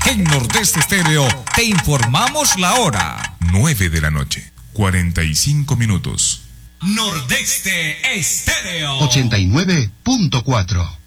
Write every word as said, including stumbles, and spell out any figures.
En Nordeste Estéreo te informamos la hora. nueve de la noche, cuarenta y cinco minutos. Nordeste Estéreo ochenta y nueve punto cuatro.